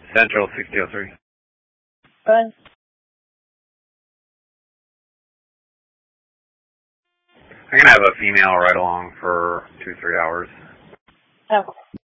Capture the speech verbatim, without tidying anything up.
Central sixty oh three. Good. I'm going to have a female ride along for two, three hours. Okay.